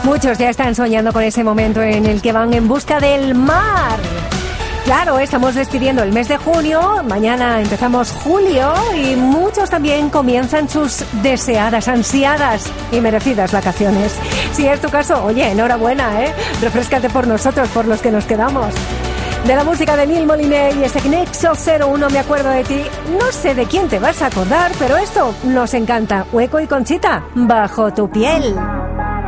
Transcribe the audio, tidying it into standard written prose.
Muchos ya están soñando con ese momento en el que van en busca del mar. Claro, estamos despidiendo el mes de junio, mañana empezamos julio y muchos también comienzan sus deseadas, ansiadas y merecidas vacaciones. Si es tu caso, oye, enhorabuena, refréscate por nosotros, por los que nos quedamos. De la música de Neil Moliner y ese Nexo 01, me acuerdo de ti. No sé de quién te vas a acordar, pero esto nos encanta. Hueco y Conchita, bajo tu piel.